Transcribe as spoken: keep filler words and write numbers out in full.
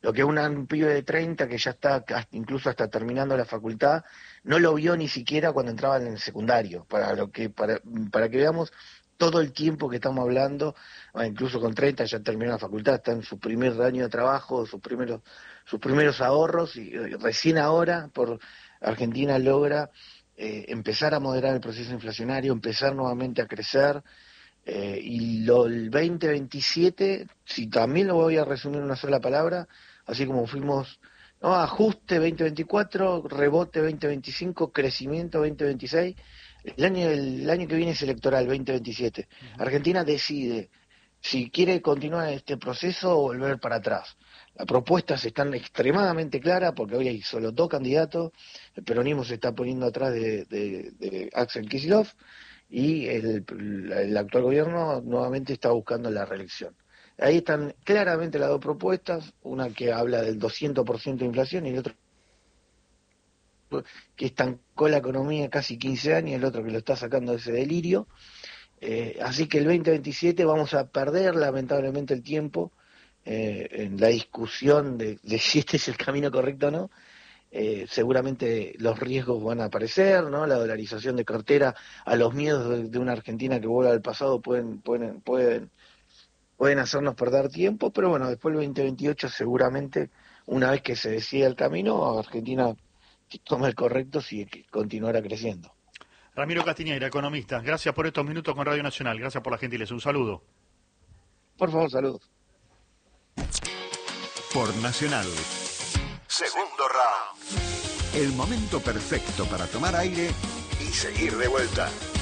Lo que una, un pibe de treinta que ya está hasta, incluso hasta terminando la facultad, no lo vio ni siquiera cuando entraba en el secundario, para lo que para, para que veamos todo el tiempo que estamos hablando. Incluso con treinta ya terminó la facultad, está en su primer año de trabajo, sus primeros, sus primeros ahorros, y, y recién ahora por Argentina logra eh, empezar a moderar el proceso inflacionario, empezar nuevamente a crecer. Eh, y lo, el veinte veintisiete, si también lo voy a resumir en una sola palabra, así como fuimos, no, ajuste veinte veinticuatro, rebote veinte veinticinco, crecimiento veinte veintiséis, el año, el año que viene es electoral, veinte veintisiete. Uh-huh. Argentina decide si quiere continuar este proceso o volver para atrás. Las propuestas están extremadamente claras porque hoy hay solo dos candidatos, el peronismo se está poniendo atrás de, de, de Axel Kicillof, y el, el actual gobierno nuevamente está buscando la reelección. Ahí están claramente las dos propuestas, una que habla del doscientos por ciento de inflación y el otro que estancó la economía casi quince años, el otro que lo está sacando de ese delirio. Eh, así que el veinte veintisiete vamos a perder lamentablemente el tiempo eh, en la discusión de, de si este es el camino correcto o no. Eh, seguramente los riesgos van a aparecer, ¿no? La dolarización de cartera, a los miedos de, de una Argentina que vuelva al pasado pueden, pueden, pueden, pueden hacernos perder tiempo, pero bueno, después el veinte veintiocho seguramente, una vez que se decida el camino, Argentina toma el correcto si continuará creciendo. Ramiro Castiñeira, economista, gracias por estos minutos con Radio Nacional, gracias por la gentileza, un saludo. Por favor, saludos. Por Nacional. Segundo round. El momento perfecto para tomar aire y seguir de vuelta.